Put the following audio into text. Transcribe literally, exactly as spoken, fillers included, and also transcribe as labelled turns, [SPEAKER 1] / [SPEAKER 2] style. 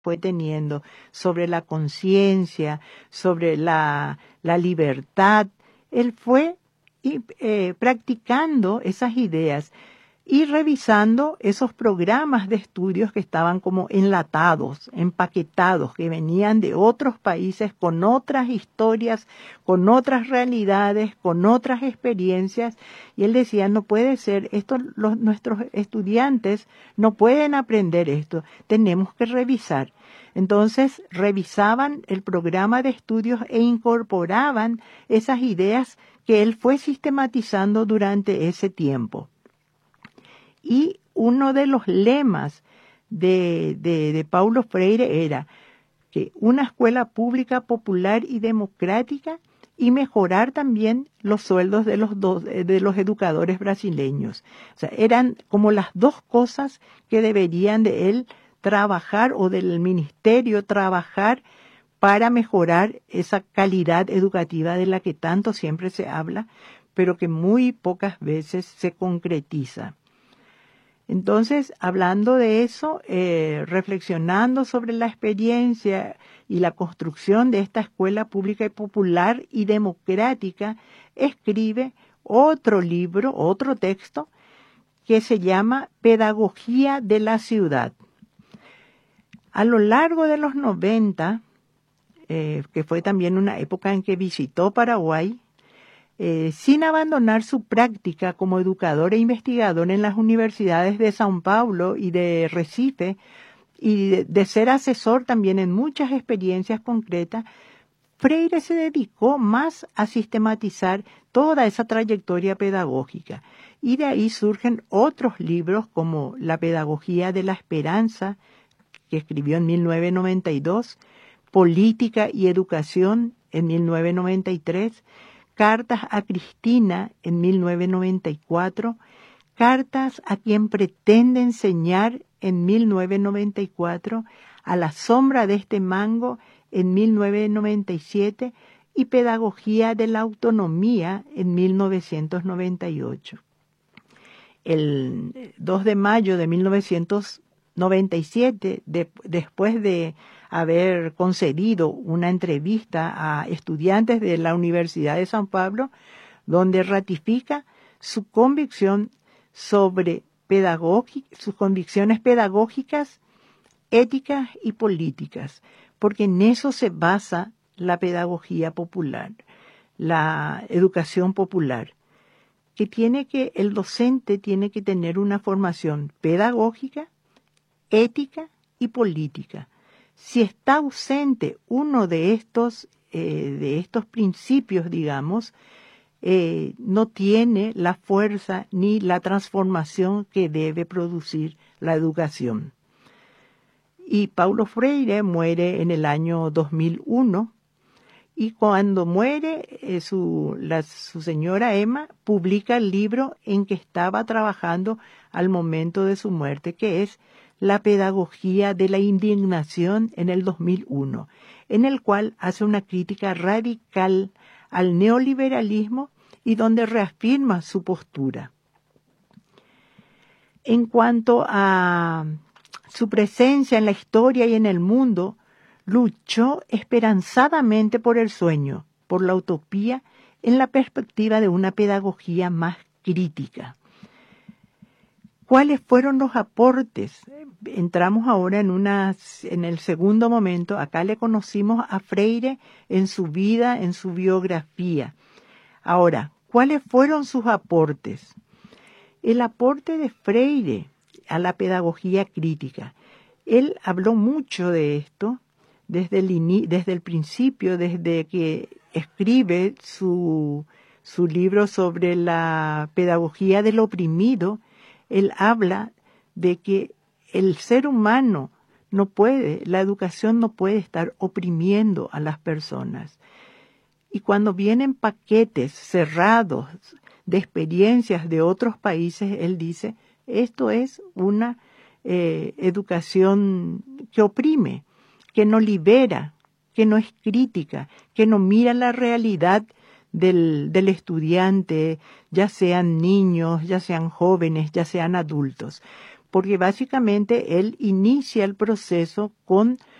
[SPEAKER 1] fue teniendo sobre la conciencia, sobre la, la libertad. Él fue eh, practicando esas ideas y revisando esos programas de estudios que estaban como enlatados, empaquetados, que venían de otros países con otras historias, con otras realidades, con otras experiencias. Y él decía, no puede ser, esto, los, nuestros estudiantes no pueden aprender esto, tenemos que revisar. Entonces revisaban el programa de estudios e incorporaban esas ideas que él fue sistematizando durante ese tiempo. Y uno de los lemas de, de, de Paulo Freire era que una escuela pública, popular y democrática, y mejorar también los sueldos de los, dos, de los educadores brasileños. O sea, eran como las dos cosas que deberían de él trabajar, o del ministerio trabajar, para mejorar esa calidad educativa de la que tanto siempre se habla, pero que muy pocas veces se concretiza. Entonces, hablando de eso, eh, reflexionando sobre la experiencia y la construcción de esta escuela pública y popular y democrática, escribe otro libro, otro texto, que se llama Pedagogía de la Ciudad. A lo largo de los noventa, eh, que fue también una época en que visitó Paraguay, Eh, sin abandonar su práctica como educador e investigador en las universidades de São Paulo y de Recife, y de, de ser asesor también en muchas experiencias concretas, Freire se dedicó más a sistematizar toda esa trayectoria pedagógica. Y de ahí surgen otros libros como La Pedagogía de la Esperanza, que escribió en mil novecientos noventa y dos, Política y Educación en mil novecientos noventa y tres, Cartas a Cristina en mil novecientos noventa y cuatro, Cartas a quien pretende enseñar en mil novecientos noventa y cuatro, A la sombra de este mango en mil novecientos noventa y siete y Pedagogía de la Autonomía en mil novecientos noventa y ocho. El dos de mayo de mil novecientos noventa y siete, de, después de haber concedido una entrevista a estudiantes de la Universidad de San Pablo, donde ratifica su convicción sobre pedagógica, sus convicciones pedagógicas, éticas y políticas, porque en eso se basa la pedagogía popular, la educación popular, que tiene que, el docente tiene que tener una formación pedagógica, ética y política. Si está ausente uno de estos, eh, de estos principios, digamos, eh, no tiene la fuerza ni la transformación que debe producir la educación. Y Paulo Freire muere en el año dos mil uno, y cuando muere, eh, su, la, su señora Emma publica el libro en que estaba trabajando al momento de su muerte, que es La Pedagogía de la Indignación en el dos mil uno, en el cual hace una crítica radical al neoliberalismo y donde reafirma su postura. En cuanto a su presencia en la historia y en el mundo, luchó esperanzadamente por el sueño, por la utopía, en la perspectiva de una pedagogía más crítica. ¿Cuáles fueron los aportes? Entramos ahora en, una, en el segundo momento. Acá le conocimos a Freire en su vida, en su biografía. Ahora, ¿cuáles fueron sus aportes? El aporte de Freire a la pedagogía crítica. Él habló mucho de esto desde el, desde el principio, desde que escribe su, su libro sobre la pedagogía del oprimido. Él habla de que el ser humano no puede, la educación no puede estar oprimiendo a las personas. Y cuando vienen paquetes cerrados de experiencias de otros países, él dice, esto es una eh, educación que oprime, que no libera, que no es crítica, que no mira la realidad Del, del estudiante, ya sean niños, ya sean jóvenes, ya sean adultos. porque básicamente él inicia el proceso con